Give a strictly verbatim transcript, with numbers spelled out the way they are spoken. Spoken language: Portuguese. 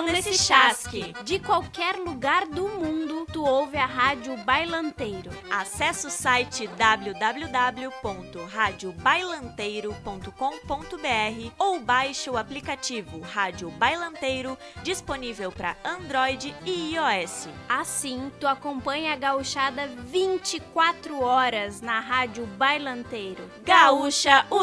nesse chasque. De qualquer lugar do mundo, tu ouve a Rádio Bailanteiro. Acesse o site w w w ponto rádio bailanteiro ponto com ponto b r ou baixe o aplicativo Rádio Bailanteiro, disponível para Android e iOS. Assim, tu acompanha a gauchada vinte e quatro horas na Rádio Bailanteiro. Gaúcha